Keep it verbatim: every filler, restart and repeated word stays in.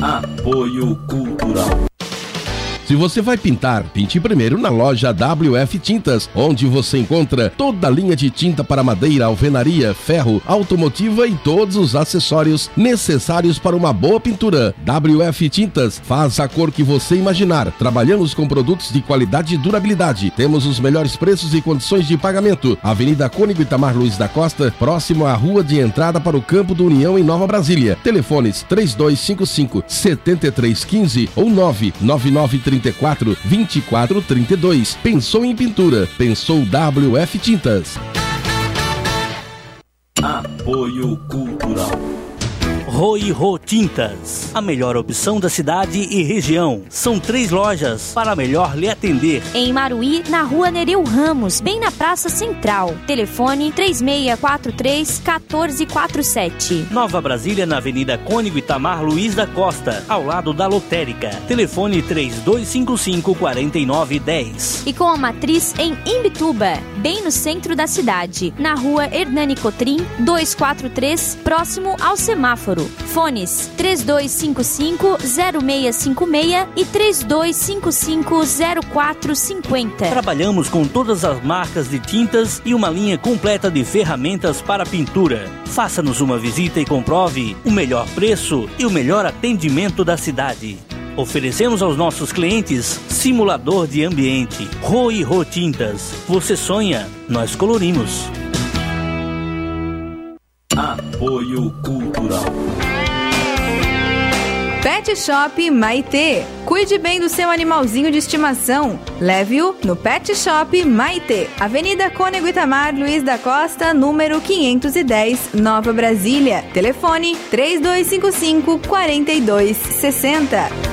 Apoio Cultural. Se você vai pintar, pinte primeiro na loja W F Tintas, onde você encontra toda a linha de tinta para madeira, alvenaria, ferro, automotiva e todos os acessórios necessários para uma boa pintura. W F Tintas faz a cor que você imaginar. Trabalhamos com produtos de qualidade e durabilidade. Temos os melhores preços e condições de pagamento. Avenida Cônigo Itamar Luiz da Costa, próximo à rua de entrada para o Campo do União em Nova Brasília. Telefones três dois cinco cinco, sete três um cinco ou nove nove nove três quatro, vinte e quatro, trinta e dois. Pensou em pintura? Pensou W F Tintas. Apoio Cultural. Roirô Tintas, a melhor opção da cidade e região. São três lojas para melhor lhe atender. Em Maruí, na rua Nereu Ramos, bem na Praça Central. Telefone três seis quatro três, um quatro quatro sete. Nova Brasília, na Avenida Cônigo Itamar Luiz da Costa, ao lado da Lotérica. Telefone três dois cinco cinco, quatro nove um zero. E com a matriz em Imbituba, bem no centro da cidade, na rua Hernani Cotrim, duzentos e quarenta e três, próximo ao semáforo. Fones três dois cinco cinco, zero seis cinco seis e três dois cinco cinco, zero quatro cinco zero. Trabalhamos com todas as marcas de tintas e uma linha completa de ferramentas para pintura. Faça-nos uma visita e comprove o melhor preço e o melhor atendimento da cidade. Oferecemos aos nossos clientes simulador de ambiente. Roirô Tintas. Você sonha, nós colorimos. Apoio Cultural. Pet Shop Maitê. Cuide bem do seu animalzinho de estimação. Leve-o no Pet Shop Maitê. Avenida Cônigo Itamar Luiz da Costa, número quinhentos e dez, Nova Brasília. Telefone três dois cinco cinco, quatro dois seis zero.